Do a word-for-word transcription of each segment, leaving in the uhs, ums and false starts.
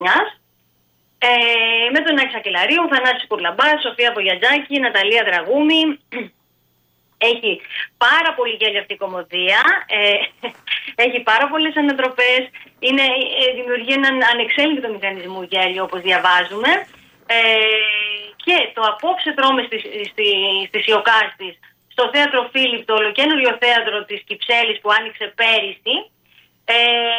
χρονιάς. Ε, με τον Άκη Σακελαρίου, Θανάση Κουρλαμπά, Σοφία Βογιατζάκη, Ναταλία Δραγούμη. Έχει πάρα πολύ γέλιο αυτή η κομμωδία, ε, έχει πάρα πολλές ανατροπές, είναι, ε, δημιουργεί έναν ανεξέλεγκτο μηχανισμό γέλιο όπως διαβάζουμε. Ε, και το απόψε τρώμε στη, στη, στις Ιωκάστης, στο θέατρο Φίλιπ, το ολοκαίνουργιο θέατρο της Κυψέλης που άνοιξε πέρυσι. Ε,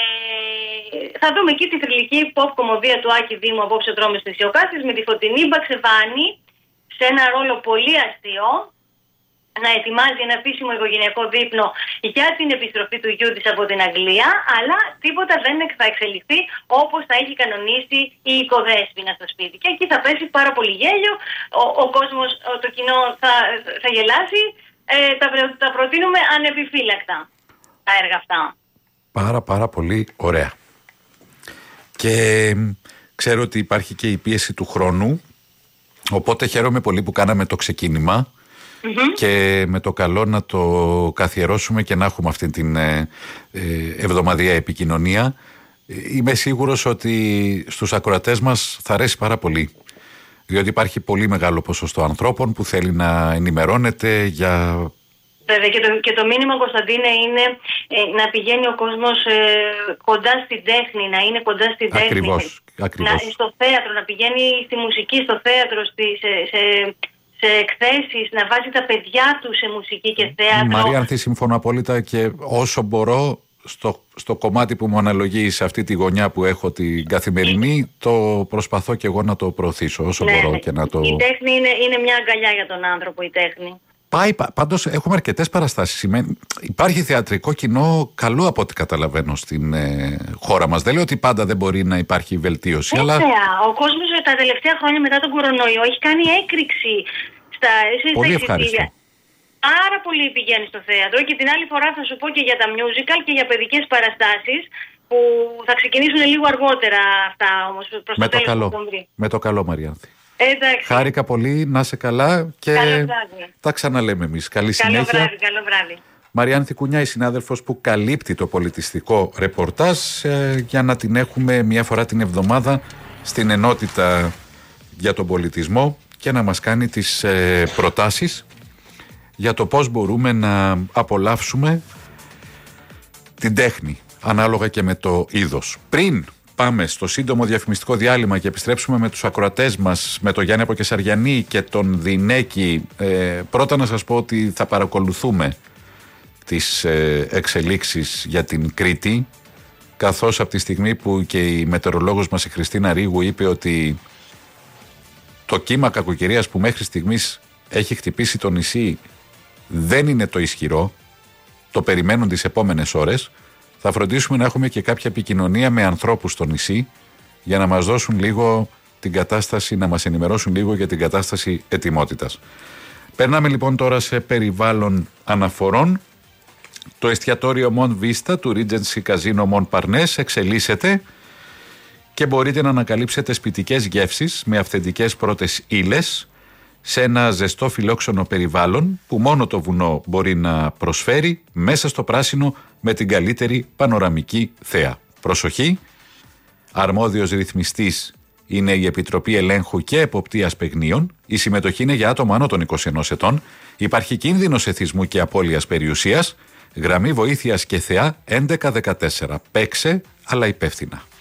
θα δούμε εκεί τη θρυλική pop κομμωδία του Άκη Δήμου, απόψε τρώμε στις Ιωκάστης, με τη Φωτεινή Μπαξεβάνη σε ένα ρόλο πολύ αστείο, να ετοιμάζει ένα επίσημο οικογενειακό δείπνο για την επιστροφή του γιού της από την Αγγλία, αλλά τίποτα δεν θα εξελιχθεί όπως θα έχει κανονίσει η οικοδέσποινα στο σπίτι. Και εκεί θα πέσει πάρα πολύ γέλιο, ο, ο κόσμος, το κοινό θα, θα γελάσει, ε, τα, τα προτείνουμε ανεπιφύλακτα τα έργα αυτά. Πάρα πάρα πολύ ωραία. Και ξέρω ότι υπάρχει και η πίεση του χρόνου, οπότε χαίρομαι πολύ που κάναμε το ξεκίνημα. Mm-hmm. Και με το καλό να το καθιερώσουμε και να έχουμε αυτή την ε, ε, εβδομαδιαία επικοινωνία. Είμαι σίγουρος ότι στους ακροατές μας θα αρέσει πάρα πολύ, διότι υπάρχει πολύ μεγάλο ποσοστό ανθρώπων που θέλει να ενημερώνεται για... Βέβαια, και το, και το μήνυμα, Κωνσταντίνε, είναι ε, να πηγαίνει ο κόσμος ε, κοντά στην τέχνη, να είναι κοντά στην τέχνη. Ακριβώς, ακριβώς. Να, στο θέατρο, να πηγαίνει στη μουσική, στο θέατρο, στη, σε... σε σε εκθέσεις, να βάζει τα παιδιά του σε μουσική και θέατρο. Μαρία Ανθή, συμφωνώ απόλυτα, και όσο μπορώ στο, στο κομμάτι που μου αναλογεί, σε αυτή τη γωνιά που έχω την καθημερινή, το προσπαθώ και εγώ να το προωθήσω όσο ναι, μπορώ και να το... Η τέχνη είναι, είναι μια αγκαλιά για τον άνθρωπο, η τέχνη. Πάει, πάντως έχουμε αρκετές παραστάσεις. Υπάρχει θεατρικό κοινό καλό από ό,τι καταλαβαίνω στην ε, χώρα μας. Δεν λέω ότι πάντα δεν μπορεί να υπάρχει βελτίωση. Βέβαια, αλλά... ο κόσμος τα τελευταία χρόνια μετά τον κορονοϊό έχει κάνει έκρηξη στα, πολύ στα ευχαριστώ. Άρα πολύ πηγαίνει στο θέατρο, και την άλλη φορά θα σου πω και για τα musical και για παιδικές παραστάσεις που θα ξεκινήσουν λίγο αργότερα αυτά όμως προς με το τέλος καλό, του Οκτωβρίου. Με το καλό, Μαριάνθη. Εντάξει. Χάρηκα πολύ, να είσαι καλά και τα ξαναλέμε εμείς. Καλή καλό συνέχεια. Βράδυ, καλό βράδυ. Μαριάνθη Κουνιά, η συνάδελφος που καλύπτει το πολιτιστικό ρεπορτάζ, ε, για να την έχουμε μια φορά την εβδομάδα στην ενότητα για τον πολιτισμό και να μας κάνει τις ε, προτάσεις για το πώς μπορούμε να απολαύσουμε την τέχνη ανάλογα και με το είδος. Πριν πάμε στο σύντομο διαφημιστικό διάλειμμα και επιστρέψουμε με τους ακροατές μας, με τον Γιάννη από Κεσαριανή και τον Δινέκη, ε, πρώτα να σας πω ότι θα παρακολουθούμε τις ε, εξελίξεις για την Κρήτη, καθώς από τη στιγμή που και η μετεωρολόγος μας η Χριστίνα Ρίγου είπε ότι το κύμα κακοκαιρίας που μέχρι στιγμής έχει χτυπήσει το νησί δεν είναι το ισχυρό, το περιμένουν τις επόμενες ώρες, θα φροντίσουμε να έχουμε και κάποια επικοινωνία με ανθρώπους στο νησί για να μας δώσουν λίγο την κατάσταση, να μας ενημερώσουν λίγο για την κατάσταση ετοιμότητας. Περνάμε λοιπόν τώρα σε περιβάλλον αναφορών. Το εστιατόριο Mon Vista του Regency Casino Mon Parnes εξελίσσεται και μπορείτε να ανακαλύψετε σπιτικές γεύσεις με αυθεντικές πρώτες ύλες σε ένα ζεστό φιλόξενο περιβάλλον που μόνο το βουνό μπορεί να προσφέρει, μέσα στο πράσινο με την καλύτερη πανοραμική θέα. Προσοχή, αρμόδιος ρυθμιστής είναι η Επιτροπή Ελέγχου και Εποπτείας Παιγνίων. Η συμμετοχή είναι για άτομα άνω των είκοσι ενός ετών. Υπάρχει κίνδυνος εθισμού και απώλειας περιουσίας. Γραμμή βοήθειας και θεά έντεκα δεκατέσσερα. Παίξε, αλλά υπεύθυνα.